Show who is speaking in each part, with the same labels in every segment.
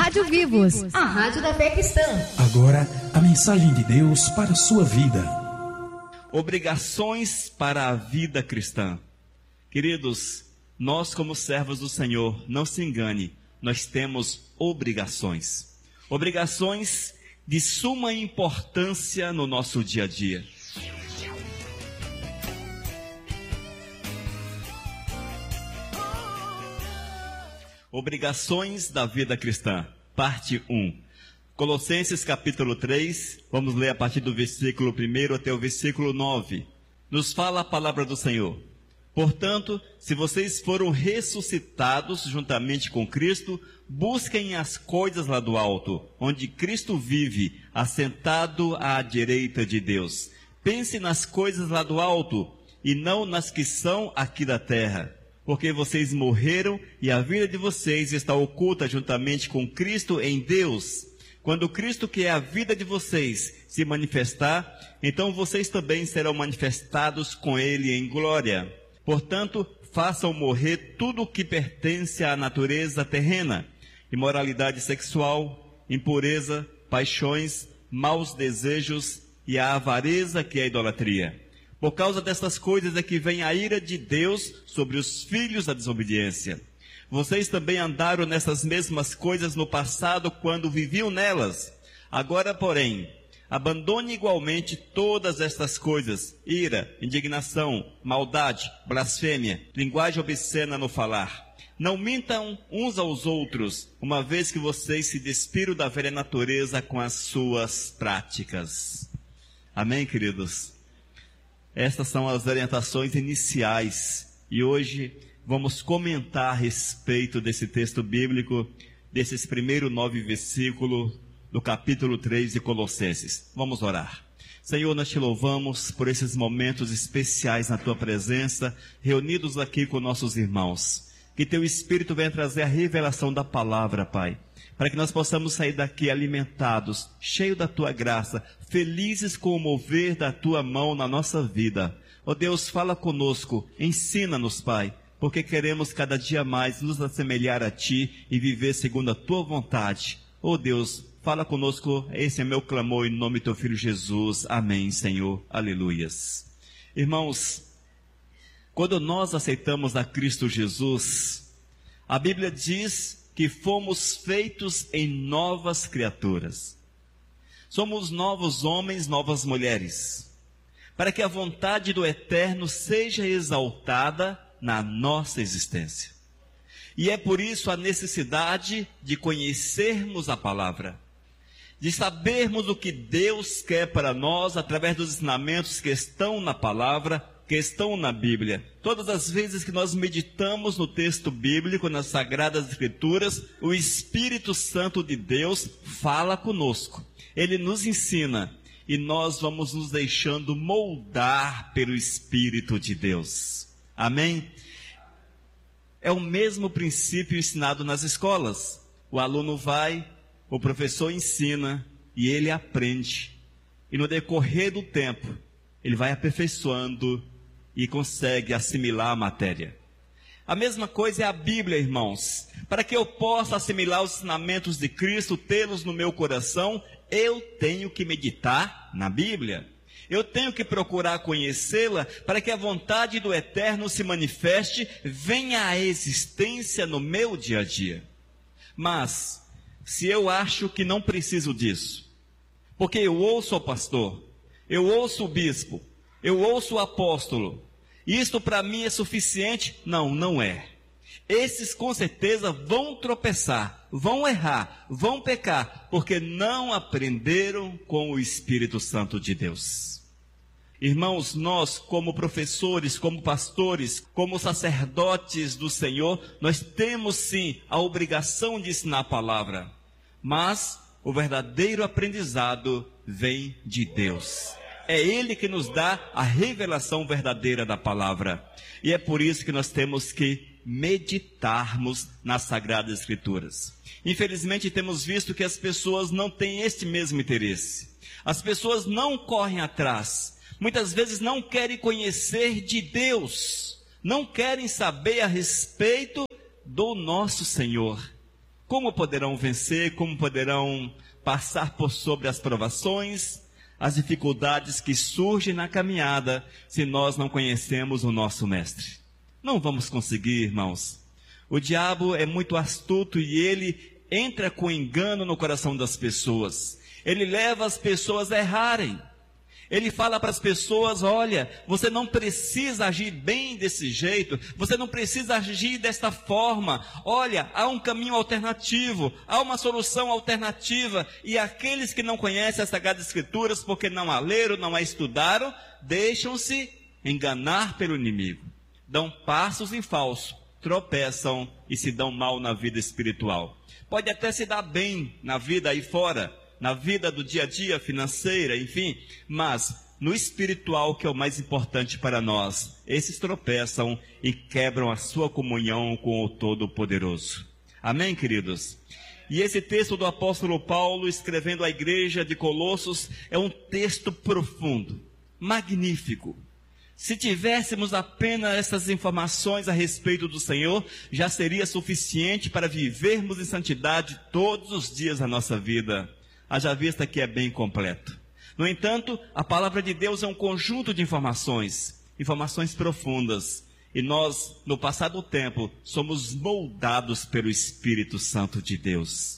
Speaker 1: Rádio Vivos, a rádio da fé cristã.
Speaker 2: Agora, a mensagem de Deus para a sua vida.
Speaker 3: Obrigações para a vida cristã. Queridos, nós como servos do Senhor, não se engane, nós temos obrigações. Obrigações de suma importância no nosso dia a dia. Obrigações da vida cristã, parte 1. Colossenses capítulo 3, vamos ler a partir do versículo 1 até o versículo 9. Nos fala a palavra do Senhor. Portanto, se vocês foram ressuscitados juntamente com Cristo, busquem as coisas lá do alto, onde Cristo vive, assentado à direita de Deus. Pense nas coisas lá do alto, e não nas que são aqui da terra. Porque vocês morreram e a vida de vocês está oculta juntamente com Cristo em Deus. Quando Cristo, que é a vida de vocês, se manifestar, então vocês também serão manifestados com Ele em glória. Portanto, façam morrer tudo o que pertence à natureza terrena: imoralidade sexual, impureza, paixões, maus desejos e a avareza, que é a idolatria. Por causa dessas coisas é que vem a ira de Deus sobre os filhos da desobediência. Vocês também andaram nessas mesmas coisas no passado, quando viviam nelas. Agora, porém, abandone igualmente todas estas coisas: ira, indignação, maldade, blasfêmia, linguagem obscena no falar. Não mintam uns aos outros, uma vez que vocês se despiram da velha natureza com as suas práticas. Amém, queridos? Estas são as orientações iniciais e hoje vamos comentar a respeito desse texto bíblico, desses primeiros 9 versículos do capítulo 3 de Colossenses. Vamos orar. Senhor, nós te louvamos por esses momentos especiais na tua presença, reunidos aqui com nossos irmãos. Que teu Espírito venha trazer a revelação da palavra, Pai, para que nós possamos sair daqui alimentados, cheios da tua graça, felizes com o mover da tua mão na nossa vida. Ó Deus, fala conosco, ensina-nos, Pai, porque queremos cada dia mais nos assemelhar a ti e viver segundo a tua vontade. Ó Deus, fala conosco, esse é meu clamor em nome do teu Filho Jesus. Amém, Senhor. Aleluias. Irmãos, quando nós aceitamos a Cristo Jesus, a Bíblia diz que fomos feitos em novas criaturas. Somos novos homens, novas mulheres, para que a vontade do Eterno seja exaltada na nossa existência. E é por isso a necessidade de conhecermos a palavra, de sabermos o que Deus quer para nós através dos ensinamentos que estão na palavra, que estão na Bíblia. Todas as vezes que nós meditamos no texto bíblico, nas Sagradas Escrituras, o Espírito Santo de Deus fala conosco. Ele nos ensina e nós vamos nos deixando moldar pelo Espírito de Deus. Amém? É o mesmo princípio ensinado nas escolas. O aluno vai, o professor ensina e ele aprende. E no decorrer do tempo, ele vai aperfeiçoando e consegue assimilar a matéria. A mesma coisa é a Bíblia, irmãos. Para que eu possa assimilar os ensinamentos de Cristo, tê-los no meu coração, eu tenho que meditar na Bíblia. Eu tenho que procurar conhecê-la para que a vontade do Eterno se manifeste, venha à existência no meu dia a dia. Mas, se eu acho que não preciso disso, porque eu ouço o pastor, eu ouço o bispo, eu ouço o apóstolo, isto para mim é suficiente? Não, não é. Esses com certeza vão tropeçar, vão errar, vão pecar, porque não aprenderam com o Espírito Santo de Deus. Irmãos, nós como professores, como pastores, como sacerdotes do Senhor, nós temos sim a obrigação de ensinar a palavra, mas o verdadeiro aprendizado vem de Deus. É Ele que nos dá a revelação verdadeira da palavra. E é por isso que nós temos que meditarmos nas Sagradas Escrituras. Infelizmente temos visto que as pessoas não têm este mesmo interesse. As pessoas não correm atrás. Muitas vezes não querem conhecer de Deus. Não querem saber a respeito do nosso Senhor. Como poderão vencer, como poderão passar por sobre as provações, as dificuldades que surgem na caminhada, se nós não conhecemos o nosso Mestre? Não vamos conseguir, irmãos. O diabo é muito astuto e ele entra com engano no coração das pessoas. Ele leva as pessoas a errarem. Ele fala para as pessoas: olha, você não precisa agir bem desse jeito, você não precisa agir desta forma. Olha, há um caminho alternativo, há uma solução alternativa. E aqueles que não conhecem as Sagradas Escrituras, porque não a leram, não a estudaram, deixam-se enganar pelo inimigo. Dão passos em falso, tropeçam e se dão mal na vida espiritual. Pode até se dar bem na vida aí fora, na vida do dia a dia, financeira, enfim, mas no espiritual, que é o mais importante para nós, esses tropeçam e quebram a sua comunhão com o Todo-Poderoso. Amém, queridos? E esse texto do apóstolo Paulo, escrevendo à igreja de Colossos, é um texto profundo, magnífico. Se tivéssemos apenas essas informações a respeito do Senhor, já seria suficiente para vivermos em santidade todos os dias da nossa vida. Haja vista que é bem completo. No entanto, a palavra de Deus é um conjunto de informações profundas. E nós, no passado tempo, somos moldados pelo Espírito Santo de Deus.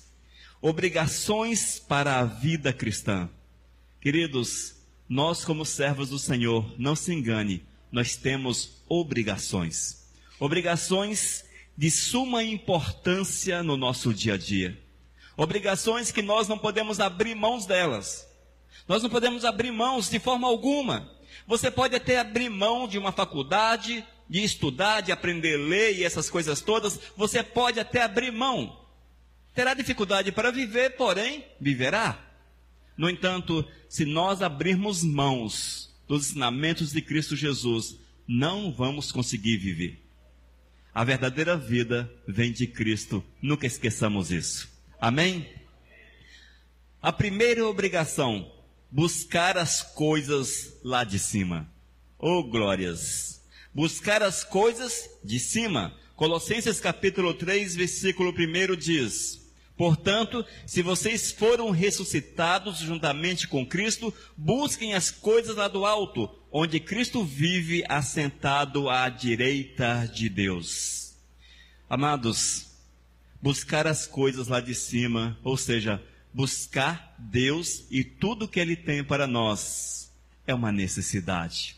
Speaker 3: Obrigações para a vida cristã. Queridos, nós como servos do Senhor, não se engane, nós temos obrigações. Obrigações de suma importância no nosso dia a dia. Obrigações que nós não podemos abrir mãos delas. Nós não podemos abrir mãos de forma alguma. Você pode até abrir mão de uma faculdade, de estudar, de aprender a ler e essas coisas todas. Você pode até abrir mão. Terá dificuldade para viver, porém, viverá. No entanto, se nós abrirmos mãos dos ensinamentos de Cristo Jesus, não vamos conseguir viver. A verdadeira vida vem de Cristo. Nunca esqueçamos isso. Amém? A primeira obrigação, buscar as coisas lá de cima. Oh, glórias! Buscar as coisas de cima. Colossenses capítulo 3, versículo 1 diz: portanto, se vocês foram ressuscitados juntamente com Cristo, busquem as coisas lá do alto, onde Cristo vive assentado à direita de Deus. Amados, buscar as coisas lá de cima, ou seja, buscar Deus e tudo que Ele tem para nós, é uma necessidade.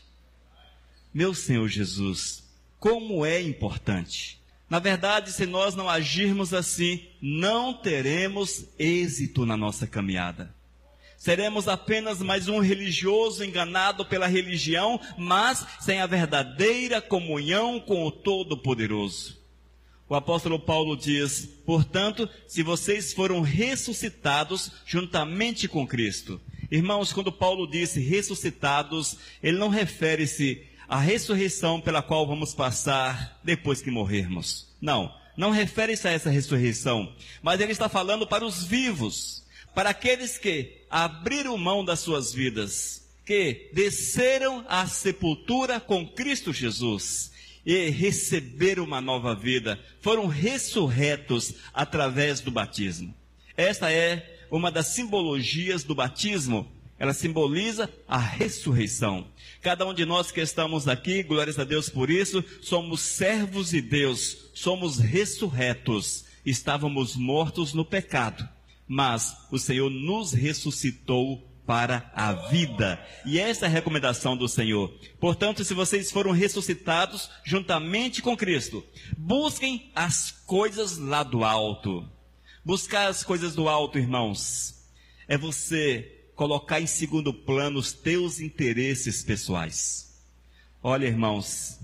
Speaker 3: Meu Senhor Jesus, como é importante. Na verdade, se nós não agirmos assim, não teremos êxito na nossa caminhada. Seremos apenas mais um religioso enganado pela religião, mas sem a verdadeira comunhão com o Todo-Poderoso. O apóstolo Paulo diz: portanto, se vocês foram ressuscitados juntamente com Cristo. Irmãos, quando Paulo disse ressuscitados, ele não refere-se à ressurreição pela qual vamos passar depois que morrermos. Não refere-se a essa ressurreição, mas ele está falando para os vivos, para aqueles que abriram mão das suas vidas, que desceram à sepultura com Cristo Jesus e receberam uma nova vida, foram ressurretos através do batismo. Esta é uma das simbologias do batismo. Ela simboliza a ressurreição. Cada um de nós que estamos aqui, glórias a Deus por isso, somos servos de Deus, somos ressurretos. Estávamos mortos no pecado, mas o Senhor nos ressuscitou para a vida. E essa é a recomendação do Senhor. Portanto, se vocês foram ressuscitados juntamente com Cristo, busquem as coisas lá do alto. Buscar as coisas do alto, irmãos, é você colocar em segundo plano os teus interesses pessoais. Olha, irmãos,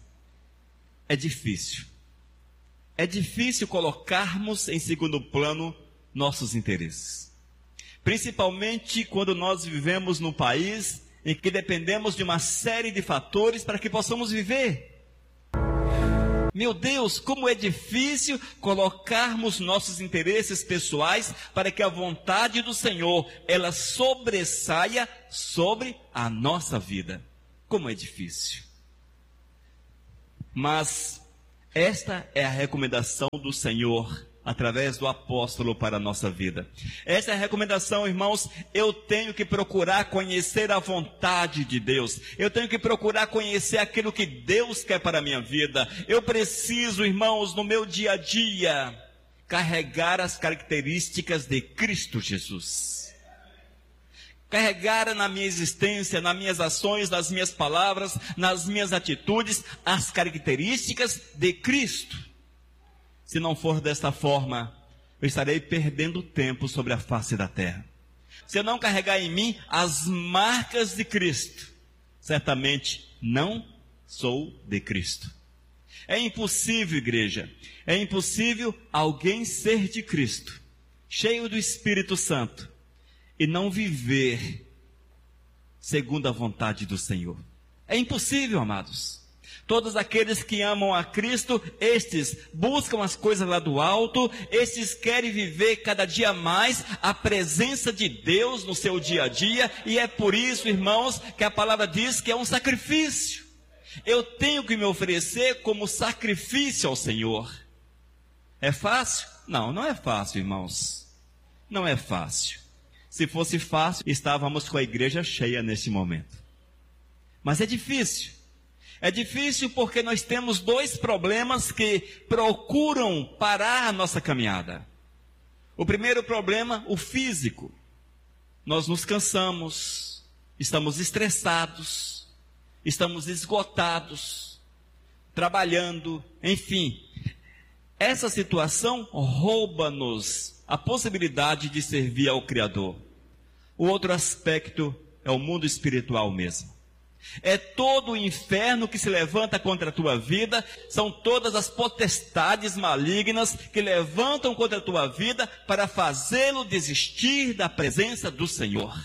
Speaker 3: é difícil. É difícil colocarmos em segundo plano nossos interesses. Principalmente quando nós vivemos num país em que dependemos de uma série de fatores para que possamos viver. Meu Deus, como é difícil colocarmos nossos interesses pessoais para que a vontade do Senhor, ela sobressaia sobre a nossa vida. Como é difícil. Mas esta é a recomendação do Senhor através do apóstolo para a nossa vida. Essa é a recomendação, irmãos. Eu tenho que procurar conhecer a vontade de Deus. Eu tenho que procurar conhecer aquilo que Deus quer para a minha vida. Eu preciso, irmãos, no meu dia a dia, carregar as características de Cristo Jesus. Carregar na minha existência, nas minhas ações, nas minhas palavras, nas minhas atitudes, as características de Cristo. Se não for desta forma, eu estarei perdendo tempo sobre a face da terra. Se eu não carregar em mim as marcas de Cristo, certamente não sou de Cristo. É impossível, igreja, é impossível alguém ser de Cristo, cheio do Espírito Santo, e não viver segundo a vontade do Senhor. É impossível, amados. Todos aqueles que amam a Cristo, estes buscam as coisas lá do alto, estes querem viver cada dia mais a presença de Deus no seu dia a dia, e é por isso, irmãos, que a palavra diz que é um sacrifício. Eu tenho que me oferecer como sacrifício ao Senhor. É fácil? Não, não é fácil, irmãos. Não é fácil. Se fosse fácil, estávamos com a igreja cheia neste momento. Mas é difícil. É difícil porque nós temos dois problemas que procuram parar a nossa caminhada. O primeiro problema, o físico. Nós nos cansamos, estamos estressados, estamos esgotados, trabalhando, enfim. Essa situação rouba-nos a possibilidade de servir ao Criador. O outro aspecto é o mundo espiritual mesmo. É todo o inferno que se levanta contra a tua vida, são todas as potestades malignas que levantam contra a tua vida para fazê-lo desistir da presença do Senhor.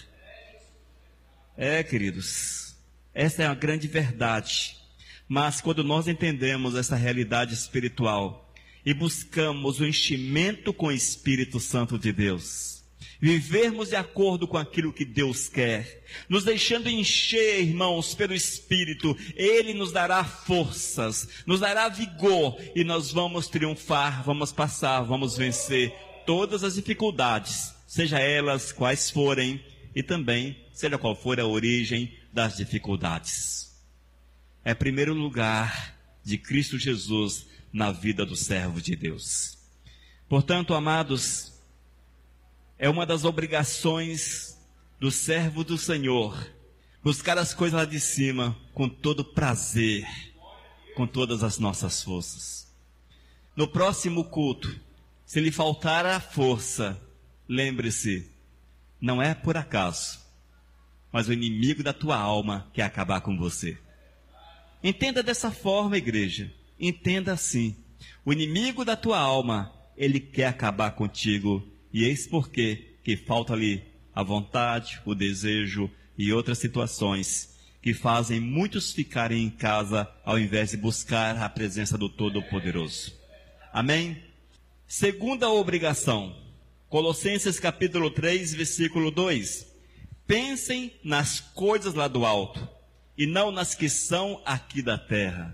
Speaker 3: Queridos, essa é a grande verdade. Mas quando nós entendemos essa realidade espiritual e buscamos o enchimento com o Espírito Santo de Deus, vivermos de acordo com aquilo que Deus quer, nos deixando encher, irmãos, pelo Espírito, Ele nos dará forças, nos dará vigor, e nós vamos triunfar, vamos passar, vamos vencer todas as dificuldades, seja elas quais forem, e também seja qual for a origem das dificuldades. É primeiro lugar de Cristo Jesus na vida do servo de Deus. Portanto, amados, é uma das obrigações do servo do Senhor buscar as coisas lá de cima com todo prazer, com todas as nossas forças. No próximo culto, se lhe faltar a força, lembre-se, não é por acaso, mas o inimigo da tua alma quer acabar com você. Entenda dessa forma, igreja, entenda assim. O inimigo da tua alma, ele quer acabar contigo. E eis porque que falta ali a vontade, o desejo e outras situações que fazem muitos ficarem em casa ao invés de buscar a presença do Todo-Poderoso. Amém? Segunda obrigação, Colossenses capítulo 3, versículo 2. Pensem nas coisas lá do alto e não nas que são aqui da terra.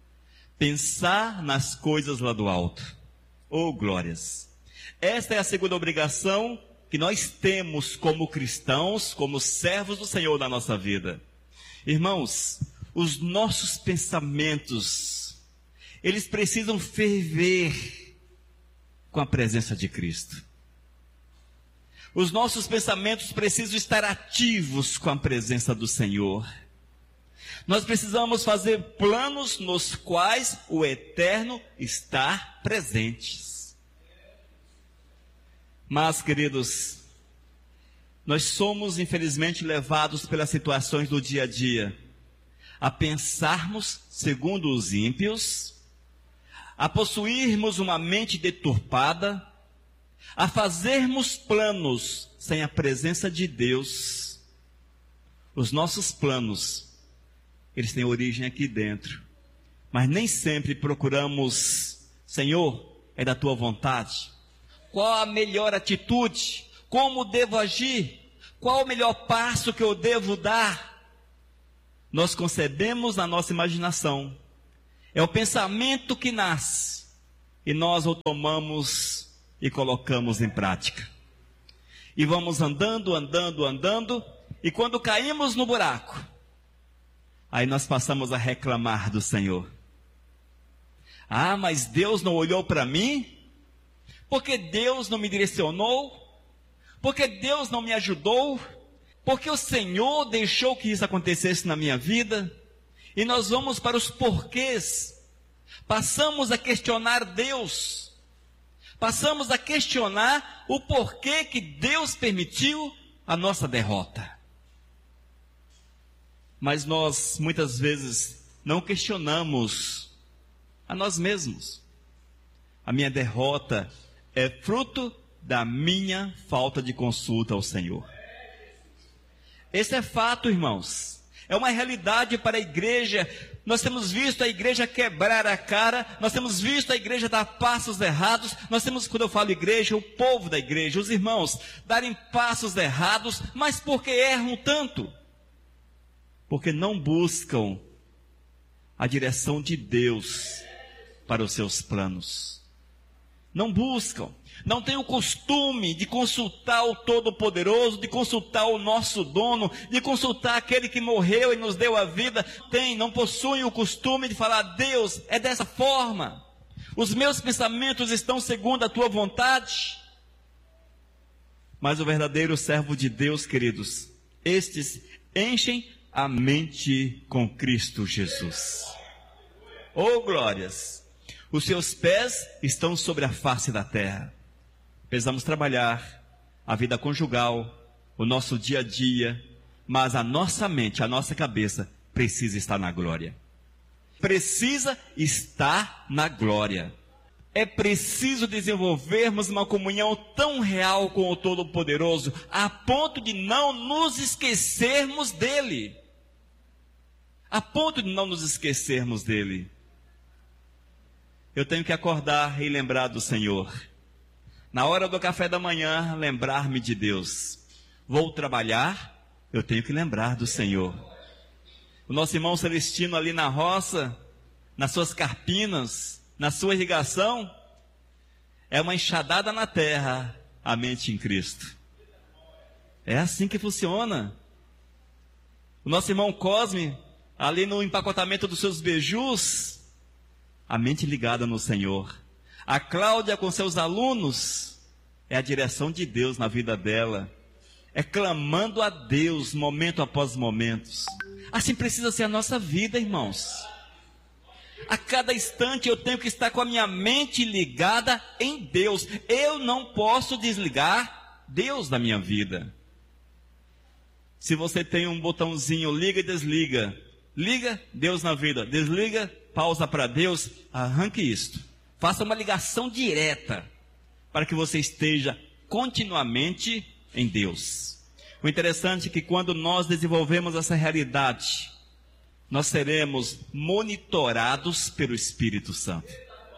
Speaker 3: Pensar nas coisas lá do alto. Oh, glórias! Esta é a segunda obrigação que nós temos como cristãos, como servos do Senhor na nossa vida. Irmãos, os nossos pensamentos, eles precisam ferver com a presença de Cristo. Os nossos pensamentos precisam estar ativos com a presença do Senhor. Nós precisamos fazer planos nos quais o Eterno está presente. Mas, queridos, nós somos infelizmente levados pelas situações do dia a dia a pensarmos segundo os ímpios, a possuirmos uma mente deturpada, a fazermos planos sem a presença de Deus. Os nossos planos, eles têm origem aqui dentro, mas nem sempre procuramos, Senhor, é da tua vontade. Qual a melhor atitude? Como devo agir? Qual o melhor passo que eu devo dar? Nós concebemos na nossa imaginação. É o pensamento que nasce. E nós o tomamos e colocamos em prática. E vamos andando, e quando caímos no buraco, aí nós passamos a reclamar do Senhor. Ah, mas Deus não olhou para mim? Porque Deus não me direcionou? Porque Deus não me ajudou? Porque o Senhor deixou que isso acontecesse na minha vida? E nós vamos para os porquês. Passamos a questionar Deus. Passamos a questionar o porquê que Deus permitiu a nossa derrota. Mas nós, muitas vezes, não questionamos a nós mesmos. A minha derrota é fruto da minha falta de consulta ao Senhor. Esse é fato, irmãos. É uma realidade para a igreja. Nós temos visto a igreja quebrar a cara, nós temos visto a igreja dar passos errados, nós temos, quando eu falo igreja, o povo da igreja, os irmãos, darem passos errados, mas por que erram tanto? Porque não buscam a direção de Deus para os seus planos. Não buscam, não têm o costume de consultar o Todo-Poderoso, de consultar o nosso dono, de consultar aquele que morreu e nos deu a vida. Não possuem o costume de falar: Deus, é dessa forma, os meus pensamentos estão segundo a tua vontade. Mas o verdadeiro servo de Deus, queridos, estes enchem a mente com Cristo Jesus. Oh glórias! Os seus pés estão sobre a face da terra. Precisamos trabalhar a vida conjugal, o nosso dia a dia, mas a nossa mente, a nossa cabeça precisa estar na glória. Precisa estar na glória. É preciso desenvolvermos uma comunhão tão real com o Todo-Poderoso, a ponto de não nos esquecermos dele. A ponto de não nos esquecermos dele. Eu tenho que acordar e lembrar do Senhor. Na hora do café da manhã, lembrar-me de Deus. Vou trabalhar, eu tenho que lembrar do Senhor. O nosso irmão Celestino ali na roça, nas suas carpinas, na sua irrigação, é uma enxadada na terra, a mente em Cristo. É assim que funciona. O nosso irmão Cosme, ali no empacotamento dos seus beijus, a mente ligada no Senhor. A Cláudia com seus alunos, é a direção de Deus na vida dela. É clamando a Deus, momento após momento. Assim precisa ser a nossa vida, irmãos. A cada instante eu tenho que estar com a minha mente ligada em Deus. Eu não posso desligar Deus da minha vida. Se você tem um botãozinho liga e desliga, liga Deus na vida, desliga, pausa para Deus, arranque isto. Faça uma ligação direta para que você esteja continuamente em Deus. O interessante é que quando nós desenvolvemos essa realidade, nós seremos monitorados pelo Espírito Santo.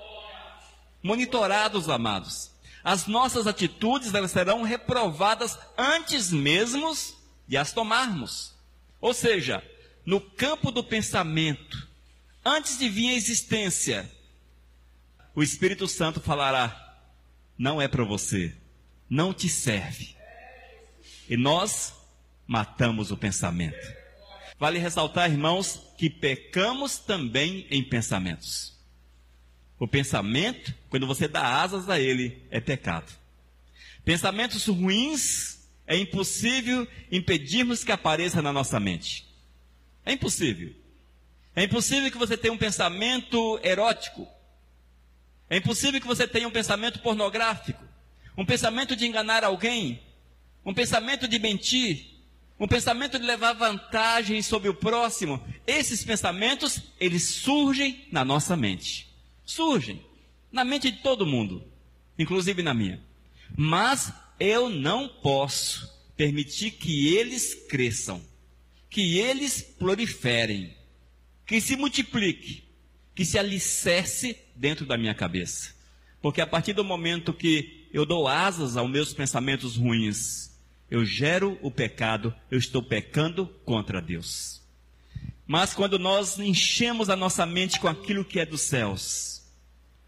Speaker 3: Monitorados, amados. As nossas atitudes, elas serão reprovadas antes mesmo de as tomarmos. Ou seja, no campo do pensamento, antes de vir a existência, o Espírito Santo falará: não é para você, não te serve. E nós matamos o pensamento. Vale ressaltar, irmãos, que pecamos também em pensamentos. O pensamento, quando você dá asas a ele, é pecado. Pensamentos ruins, é impossível impedirmos que apareça na nossa mente. É impossível. É impossível que você tenha um pensamento erótico. É impossível que você tenha um pensamento pornográfico, um pensamento de enganar alguém, um pensamento de mentir, um pensamento de levar vantagem sobre o próximo. Esses pensamentos, eles surgem na nossa mente. Surgem na mente de todo mundo, inclusive na minha. Mas eu não posso permitir que eles cresçam, que eles proliferem, que se multiplique, que se alicerce dentro da minha cabeça. Porque a partir do momento que eu dou asas aos meus pensamentos ruins, eu gero o pecado, eu estou pecando contra Deus. Mas quando nós enchemos a nossa mente com aquilo que é dos céus,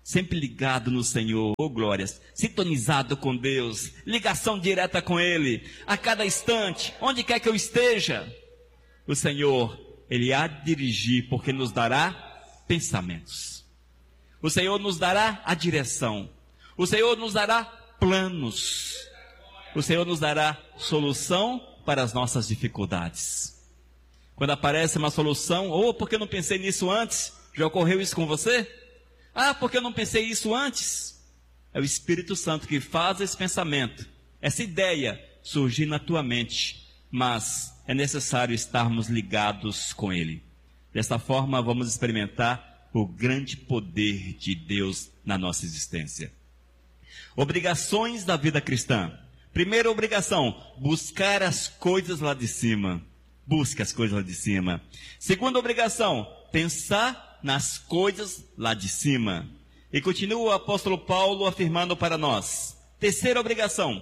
Speaker 3: sempre ligado no Senhor, oh glórias, sintonizado com Deus, ligação direta com Ele, a cada instante, onde quer que eu esteja, o Senhor, Ele há de dirigir, porque nos dará pensamentos, o Senhor nos dará a direção, o Senhor nos dará planos, o Senhor nos dará solução para as nossas dificuldades. Quando aparece uma solução, porque eu não pensei nisso antes, já ocorreu isso com você? Porque eu não pensei isso antes. É o Espírito Santo que faz esse pensamento, essa ideia surgir na tua mente, mas é necessário estarmos ligados com Ele. Dessa forma vamos experimentar o grande poder de Deus na nossa existência. Obrigações da vida cristã. Primeira obrigação, buscar as coisas lá de cima. Busque as coisas lá de cima. Segunda obrigação, pensar nas coisas lá de cima. E continua o apóstolo Paulo afirmando para nós. Terceira obrigação,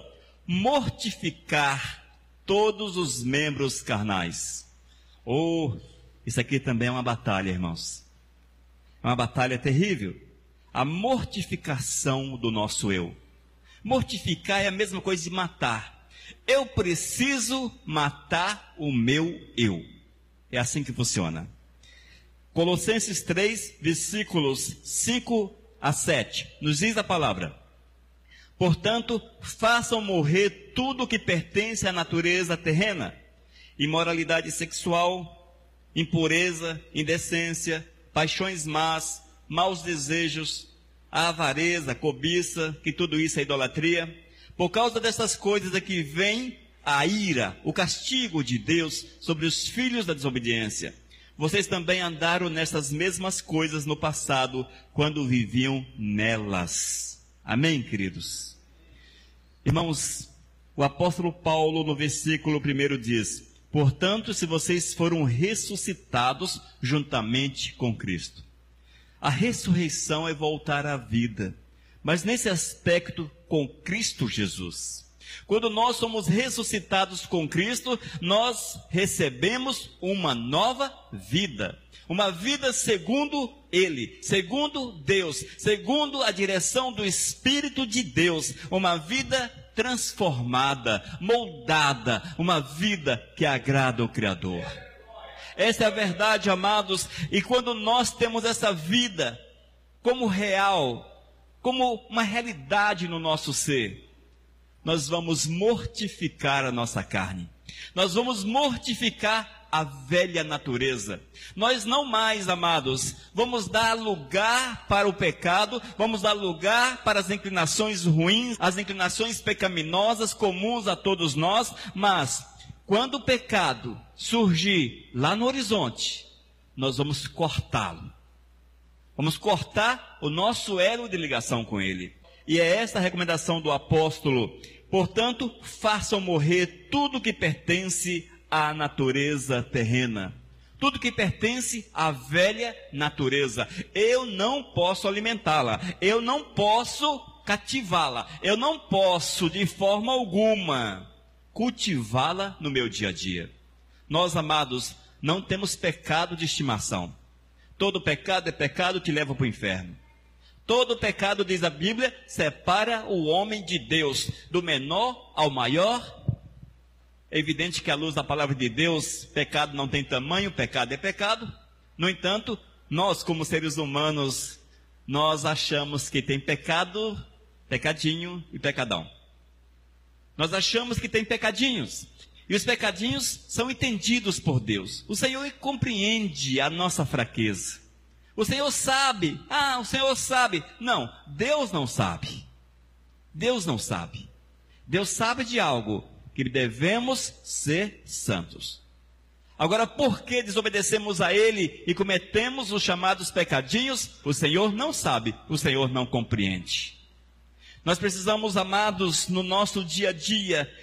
Speaker 3: mortificar todos os membros carnais. Isso aqui também é uma batalha, irmãos. É uma batalha terrível. A mortificação do nosso eu. Mortificar é a mesma coisa de matar. Eu preciso matar o meu eu. É assim que funciona. Colossenses 3, versículos 5 a 7, nos diz a palavra: portanto, façam morrer tudo que pertence à natureza terrena: imoralidade sexual, impureza, indecência, paixões más, maus desejos, a avareza, a cobiça, que tudo isso é idolatria. Por causa dessas coisas é que vem a ira, o castigo de Deus sobre os filhos da desobediência. Vocês também andaram nessas mesmas coisas no passado, quando viviam nelas. Amém, queridos? Irmãos, o apóstolo Paulo no versículo 1 diz: portanto, se vocês foram ressuscitados juntamente com Cristo. A ressurreição é voltar à vida, mas nesse aspecto com Cristo Jesus. Quando nós somos ressuscitados com Cristo, nós recebemos uma nova vida. Uma vida segundo Ele, segundo Deus, segundo a direção do Espírito de Deus. Uma vida transformada, moldada, uma vida que agrada ao Criador. Essa é a verdade, amados, e quando nós temos essa vida como real, como uma realidade no nosso ser, nós vamos mortificar a nossa carne, nós vamos mortificar a velha natureza. Nós não mais, amados, vamos dar lugar para o pecado, vamos dar lugar para as inclinações ruins, as inclinações pecaminosas comuns a todos nós, mas quando o pecado surgir lá no horizonte, nós vamos cortá-lo. Vamos cortar o nosso elo de ligação com Ele. E é esta a recomendação do apóstolo. Portanto, façam morrer tudo que pertence à natureza terrena. Tudo que pertence à velha natureza. Eu não posso alimentá-la. Eu não posso cativá-la. Eu não posso, de forma alguma, cultivá-la no meu dia a dia. Nós, amados, não temos pecado de estimação. Todo pecado é pecado que leva para o inferno. Todo pecado, diz a Bíblia, separa o homem de Deus, do menor ao maior. É evidente que à luz da palavra de Deus, pecado não tem tamanho, pecado é pecado. No entanto, nós como seres humanos, nós achamos que tem pecado, pecadinho e pecadão. Nós achamos que tem pecadinhos, e os pecadinhos são entendidos por Deus. O Senhor compreende a nossa fraqueza. O Senhor sabe. O Senhor sabe. Não, Deus não sabe. Deus não sabe. Deus sabe de algo, que devemos ser santos. Agora, por que desobedecemos a Ele e cometemos os chamados pecadinhos? O Senhor não sabe, o Senhor não compreende. Nós precisamos, amados, no nosso dia a dia,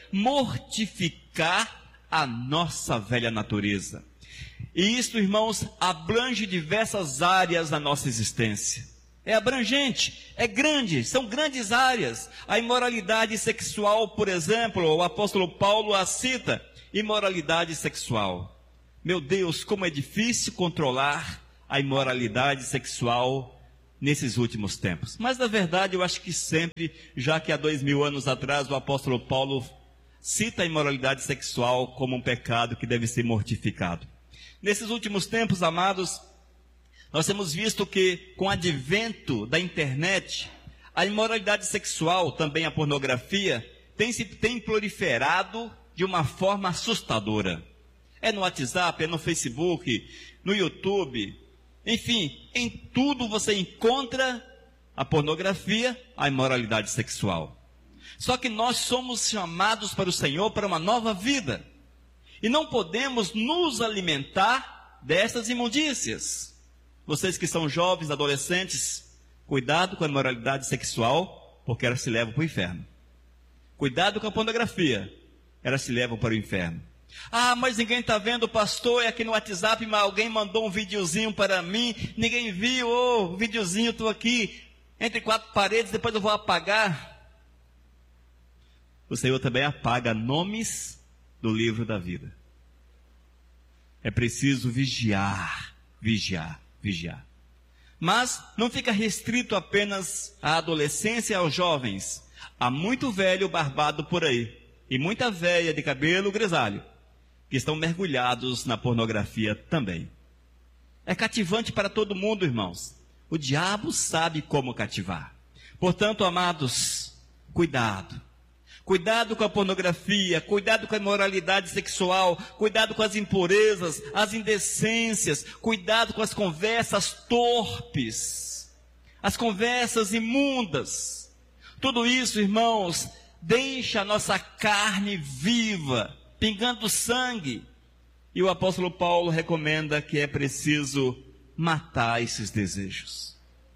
Speaker 3: mortificar a nossa velha natureza. E isso, irmãos, abrange diversas áreas da nossa existência. É abrangente, é grande, são grandes áreas. A imoralidade sexual, por exemplo, o apóstolo Paulo a cita, imoralidade sexual. Meu Deus, como é difícil controlar a imoralidade sexual nesses últimos tempos. Mas, na verdade, eu acho que sempre, já que há 2000 anos atrás o apóstolo Paulo cita a imoralidade sexual como um pecado que deve ser mortificado. Nesses últimos tempos, amados, nós temos visto que, com o advento da internet, a imoralidade sexual, também a pornografia, tem proliferado de uma forma assustadora. É no WhatsApp, é no Facebook, no YouTube, enfim, em tudo você encontra a pornografia, a imoralidade sexual. Só que nós somos chamados para o Senhor para uma nova vida. E não podemos nos alimentar dessas imundícias. Vocês que são jovens, adolescentes, cuidado com a imoralidade sexual, porque elas se levam para o inferno. Cuidado com a pornografia, elas se levam para o inferno. Ah, mas ninguém está vendo, pastor, é aqui no WhatsApp, mas alguém mandou um videozinho para mim, ninguém viu, o videozinho, estou aqui, entre quatro paredes, depois eu vou apagar. O Senhor também apaga nomes do livro da vida. É preciso vigiar, vigiar, vigiar. Mas não fica restrito apenas à adolescência e aos jovens. Há muito velho barbado por aí, e muita velha de cabelo grisalho, que estão mergulhados na pornografia também. É cativante para todo mundo, irmãos. O diabo sabe como cativar. Portanto, amados, cuidado. Cuidado com a pornografia, cuidado com a imoralidade sexual, cuidado com as impurezas, as indecências, cuidado com as conversas torpes, as conversas imundas. Tudo isso, irmãos, deixa a nossa carne viva, pingando sangue. E o apóstolo Paulo recomenda que é preciso matar esses desejos.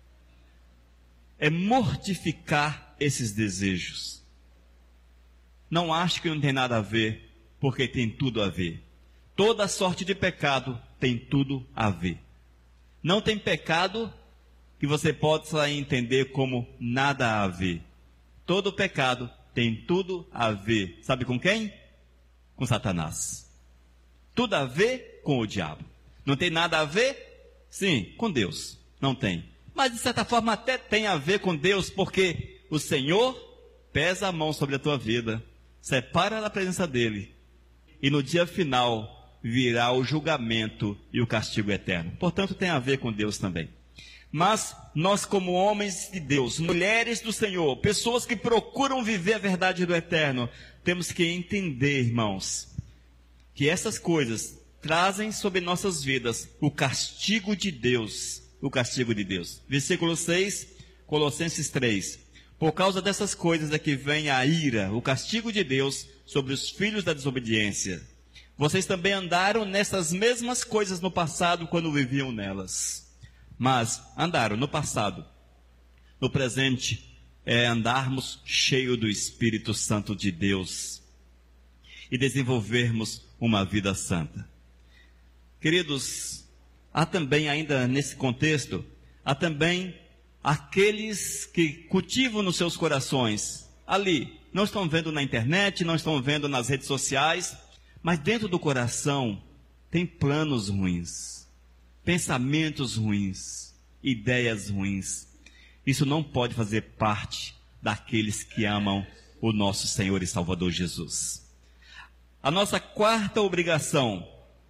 Speaker 3: É mortificar esses desejos. Não acho que não tem nada a ver, porque tem tudo a ver. Toda sorte de pecado tem tudo a ver. Não tem pecado que você possa entender como nada a ver. Todo pecado tem tudo a ver. Sabe com quem? Com Satanás. Tudo a ver com o diabo. Não tem nada a ver? Sim, com Deus. Não tem. Mas de certa forma até tem a ver com Deus, porque o Senhor pesa a mão sobre a tua vida, separa da presença dele, e no dia final virá o julgamento e o castigo eterno. Portanto, tem a ver com Deus também. Mas nós, como homens de Deus, mulheres do Senhor, pessoas que procuram viver a verdade do eterno, temos que entender, irmãos, que essas coisas trazem sobre nossas vidas o castigo de Deus. O castigo de Deus. Versículo 6, Colossenses 3. Por causa dessas coisas é que vem a ira, o castigo de Deus sobre os filhos da desobediência. Vocês também andaram nessas mesmas coisas no passado quando viviam nelas. Mas andaram no passado. No presente é andarmos cheio do Espírito Santo de Deus e desenvolvermos uma vida santa. Queridos, há também ainda nesse contexto, há também aqueles que cultivam nos seus corações, ali, não estão vendo na internet, não estão vendo nas redes sociais, mas dentro do coração tem planos ruins, pensamentos ruins, ideias ruins. Isso não pode fazer parte daqueles que amam o nosso Senhor e Salvador Jesus. A nossa quarta obrigação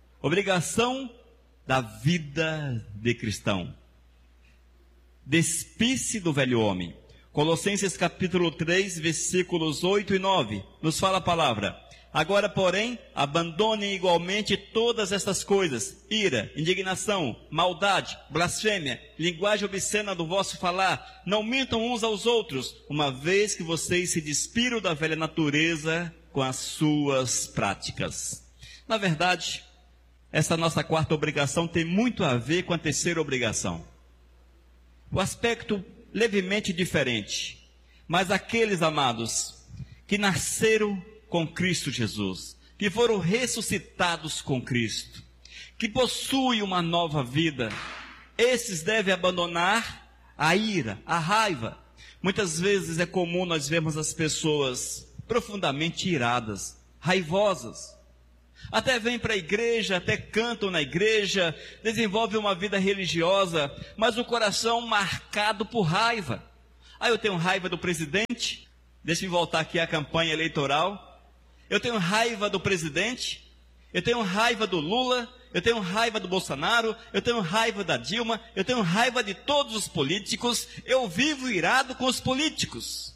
Speaker 3: da vida de cristão. Despisse do velho homem. Colossenses capítulo 3, versículos 8 e 9, nos fala a palavra: agora, porém, abandonem igualmente todas estas coisas: ira, indignação, maldade, blasfêmia, linguagem obscena do vosso falar. Não mintam uns aos outros, uma vez que vocês se despiram da velha natureza com as suas práticas. Na verdade, essa nossa quarta obrigação tem muito a ver com a terceira obrigação. O aspecto levemente diferente, mas aqueles, amados, que nasceram com Cristo Jesus, que foram ressuscitados com Cristo, que possuem uma nova vida, esses devem abandonar a ira, a raiva. Muitas vezes é comum nós vermos as pessoas profundamente iradas, raivosas. Até vêm para a igreja, até cantam na igreja, desenvolvem uma vida religiosa, mas o coração marcado por raiva. Eu tenho raiva do presidente, deixa eu voltar aqui à campanha eleitoral. Eu tenho raiva do presidente, eu tenho raiva do Lula, eu tenho raiva do Bolsonaro, eu tenho raiva da Dilma, eu tenho raiva de todos os políticos, eu vivo irado com os políticos.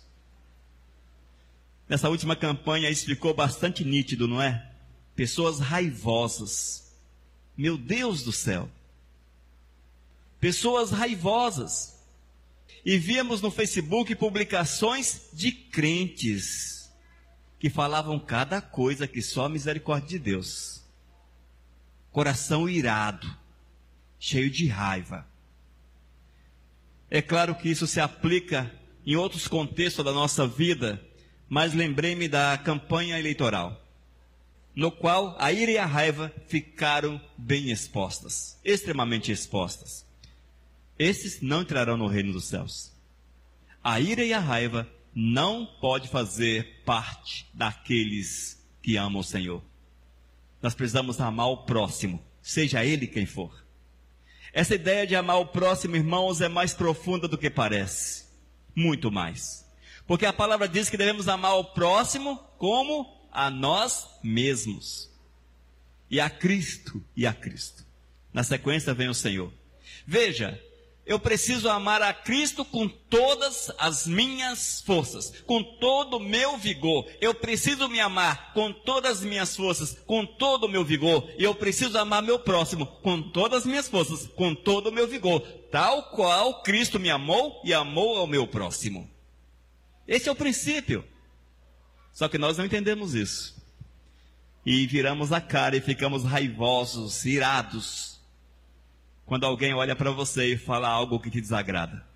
Speaker 3: Nessa última campanha isso ficou bastante nítido, não é? Pessoas raivosas. Meu Deus do céu. Pessoas raivosas. E víamos no Facebook publicações de crentes que falavam cada coisa que só a misericórdia de Deus. Coração irado, cheio de raiva. É claro que isso se aplica em outros contextos da nossa vida, mas lembrei-me da campanha eleitoral, no qual a ira e a raiva ficaram bem expostas, extremamente expostas. Esses não entrarão no reino dos céus. A ira e a raiva não pode fazer parte daqueles que amam o Senhor. Nós precisamos amar o próximo, seja ele quem for. Essa ideia de amar o próximo, irmãos, é mais profunda do que parece. Muito mais. Porque a palavra diz que devemos amar o próximo como a nós mesmos. E a Cristo, e a Cristo. Na sequência vem o Senhor. Veja, eu preciso amar a Cristo com todas as minhas forças, com todo o meu vigor. Eu preciso me amar com todas as minhas forças, com todo o meu vigor. E eu preciso amar meu próximo com todas as minhas forças, com todo o meu vigor. Tal qual Cristo me amou e amou ao meu próximo. Esse é o princípio. Só que nós não entendemos isso. E viramos a cara e ficamos raivosos, irados, quando alguém olha para você e fala algo que te desagrada.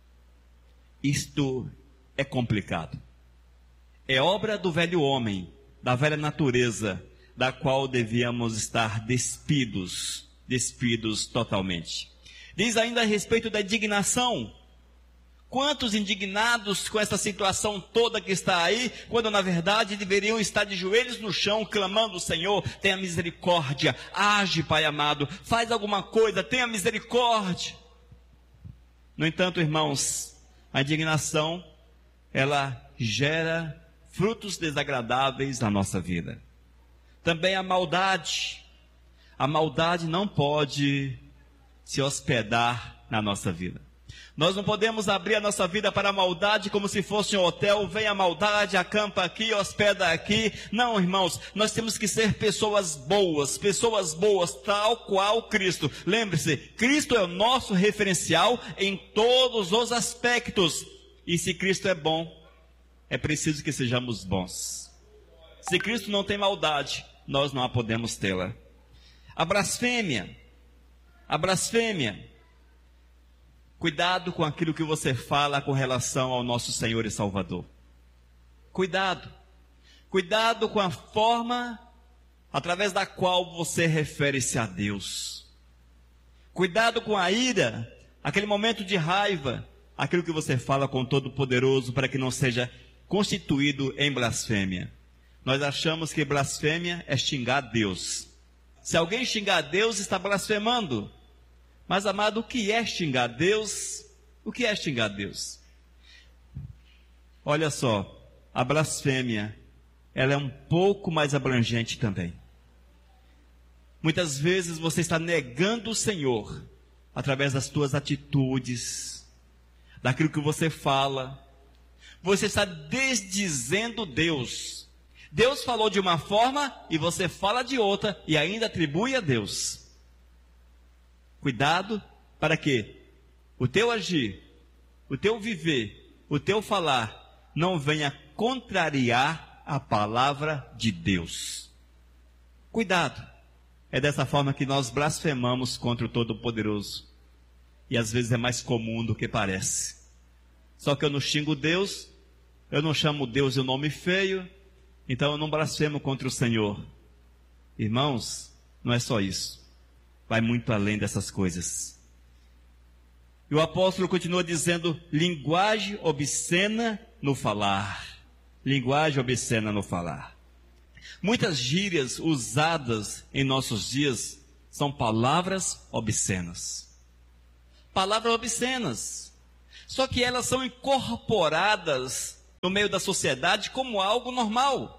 Speaker 3: Isto é complicado. É obra do velho homem, da velha natureza, da qual devíamos estar despidos totalmente. Diz ainda a respeito da indignação. Quantos indignados com essa situação toda que está aí, quando na verdade deveriam estar de joelhos no chão, clamando: Senhor, tenha misericórdia, age, Pai amado, faz alguma coisa, tenha misericórdia. No entanto, irmãos, a indignação, ela gera frutos desagradáveis na nossa vida. Também a maldade não pode se hospedar na nossa vida. Nós não podemos abrir a nossa vida para a maldade como se fosse um hotel. Vem a maldade, acampa aqui, hospeda aqui. Não, irmãos, nós temos que ser pessoas boas, tal qual Cristo. Lembre-se, Cristo é o nosso referencial em todos os aspectos. E se Cristo é bom, é preciso que sejamos bons. Se Cristo não tem maldade, nós não a podemos tê-la. A blasfêmia. Cuidado com aquilo que você fala com relação ao nosso Senhor e Salvador. Cuidado com a forma através da qual você refere-se a Deus. Cuidado com a ira, aquele momento de raiva, aquilo que você fala com o Todo-Poderoso, para que não seja constituído em blasfêmia. Nós achamos que blasfêmia é xingar Deus. Se alguém xingar Deus, está blasfemando. Mas, amado, o que é xingar Deus? O que é xingar Deus? Olha só, a blasfêmia, ela é um pouco mais abrangente também. Muitas vezes você está negando o Senhor, através das tuas atitudes, daquilo que você fala. Você está desdizendo Deus. Deus falou de uma forma e você fala de outra e ainda atribui a Deus. Cuidado para que o teu agir, o teu viver, o teu falar não venha contrariar a palavra de Deus. Cuidado. É dessa forma que nós blasfemamos contra o Todo-Poderoso. E às vezes é mais comum do que parece. Só que eu não xingo Deus, eu não chamo Deus de um nome feio, então eu não blasfemo contra o Senhor. Irmãos, não é só isso. Vai muito além dessas coisas. E o apóstolo continua dizendo: linguagem obscena no falar. Linguagem obscena no falar. Muitas gírias usadas em nossos dias são palavras obscenas. Palavras obscenas. Só que elas são incorporadas no meio da sociedade como algo normal.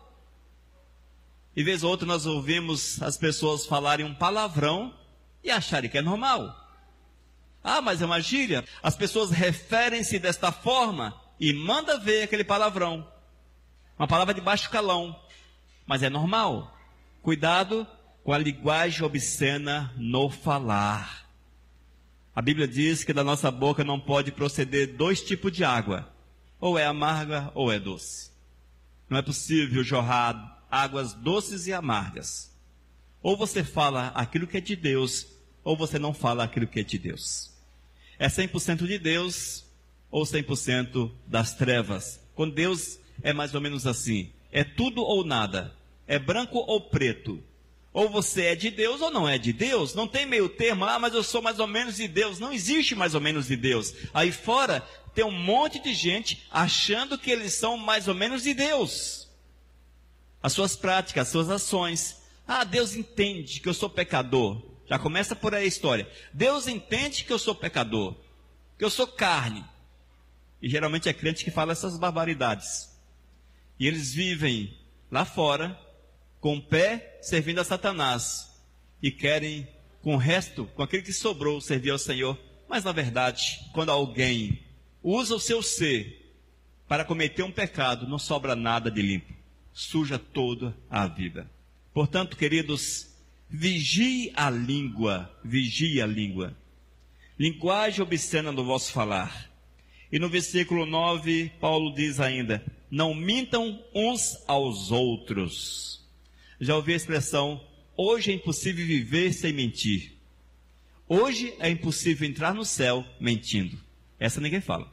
Speaker 3: E vez ou outra nós ouvimos as pessoas falarem um palavrão e acharem que é normal. Ah, mas é uma gíria. As pessoas referem-se desta forma e manda ver aquele palavrão. Uma palavra de baixo calão. Mas é normal. Cuidado com a linguagem obscena no falar. A Bíblia diz que da nossa boca não pode proceder 2 tipos de água. Ou é amarga ou é doce. Não é possível jorrar águas doces e amargas. Ou você fala aquilo que é de Deus, ou você não fala aquilo que é de Deus. É 100% de Deus ou 100% das trevas. Com Deus é mais ou menos assim. É tudo ou nada. É branco ou preto. Ou você é de Deus ou não é de Deus. Não tem meio termo. Ah, mas eu sou mais ou menos de Deus. Não existe mais ou menos de Deus. Aí fora tem um monte de gente achando que eles são mais ou menos de Deus. As suas práticas, as suas ações. Ah, Deus entende que eu sou pecador. Já começa por aí a história. Deus entende que eu sou pecador, que eu sou carne. E geralmente é crente que fala essas barbaridades. E eles vivem lá fora, com o pé servindo a Satanás. E querem, com o resto, com aquilo que sobrou, servir ao Senhor. Mas na verdade, quando alguém usa o seu ser para cometer um pecado, não sobra nada de limpo. Suja toda a vida. Portanto, queridos, vigie a língua, vigie a língua. Linguagem obscena no vosso falar. E no versículo 9, Paulo diz ainda, não mintam uns aos outros. Já ouvi a expressão, hoje é impossível viver sem mentir. Hoje é impossível entrar no céu mentindo. Essa ninguém fala.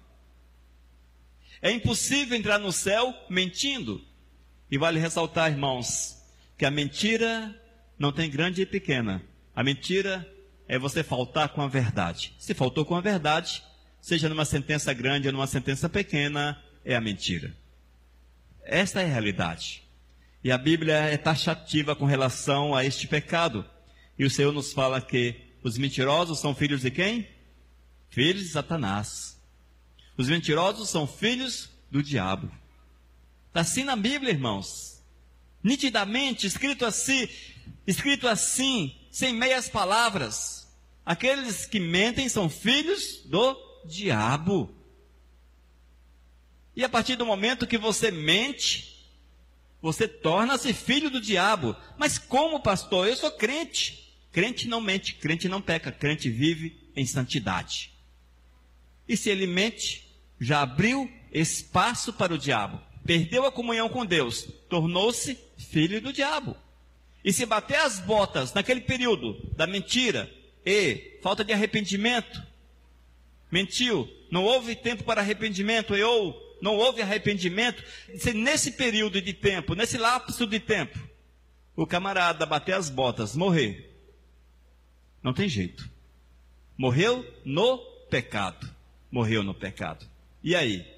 Speaker 3: É impossível entrar no céu mentindo. E vale ressaltar, irmãos, que a mentira não tem grande e pequena. A mentira é você faltar com a verdade. Se faltou com a verdade, seja numa sentença grande ou numa sentença pequena, é a mentira. Esta é a realidade. E a Bíblia é taxativa com relação a este pecado. E o Senhor nos fala que os mentirosos são filhos de quem? Filhos de Satanás. Os mentirosos são filhos do diabo. Está assim na Bíblia, irmãos. Nitidamente, escrito assim, sem meias palavras. Aqueles que mentem são filhos do diabo. E a partir do momento que você mente, você torna-se filho do diabo. Mas como, pastor? Eu sou crente. Crente não mente, crente não peca, crente vive em santidade. E se ele mente, já abriu espaço para o diabo. Perdeu a comunhão com Deus, tornou-se filho do diabo. E se bater as botas naquele período da mentira e falta de arrependimento, mentiu, não houve tempo para arrependimento, não houve arrependimento, se nesse período de tempo, nesse lapso de tempo, o camarada bater as botas, morrer, não tem jeito. Morreu no pecado. Morreu no pecado. E aí?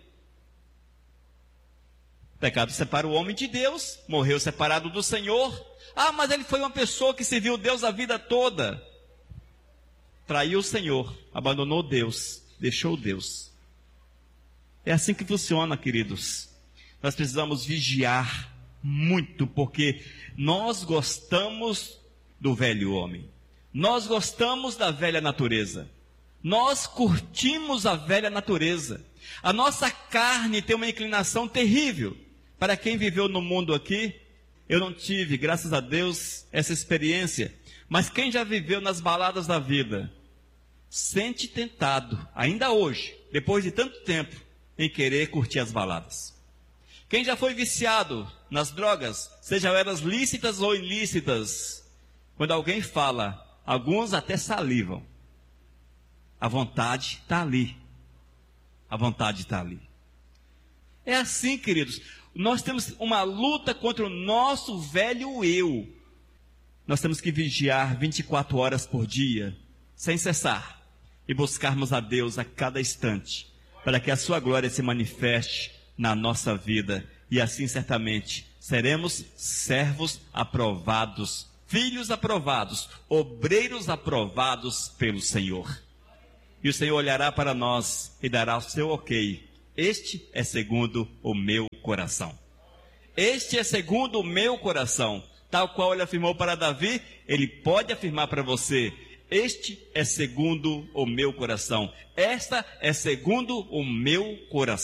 Speaker 3: O pecado separa o homem de Deus, morreu separado do Senhor. Ah, mas ele foi uma pessoa que serviu Deus a vida toda. Traiu o Senhor, abandonou Deus, deixou Deus. É assim que funciona, queridos. Nós precisamos vigiar muito, porque nós gostamos do velho homem. Nós gostamos da velha natureza. Nós curtimos a velha natureza. A nossa carne tem uma inclinação terrível. Para quem viveu no mundo aqui, eu não tive, graças a Deus, essa experiência. Mas quem já viveu nas baladas da vida, sente tentado, ainda hoje, depois de tanto tempo, em querer curtir as baladas. Quem já foi viciado nas drogas, sejam elas lícitas ou ilícitas, quando alguém fala, alguns até salivam. A vontade está ali. A vontade está ali. É assim, queridos. Nós temos uma luta contra o nosso velho eu. Nós temos que vigiar 24 horas por dia, sem cessar, e buscarmos a Deus a cada instante, para que a sua glória se manifeste na nossa vida, e assim certamente seremos servos aprovados, filhos aprovados, obreiros aprovados pelo Senhor. E o Senhor olhará para nós e dará o seu ok. Este é segundo o meu coração. Este é segundo o meu coração. Tal qual ele afirmou para Davi, ele pode afirmar para você: este é segundo o meu coração. Esta é segundo o meu coração.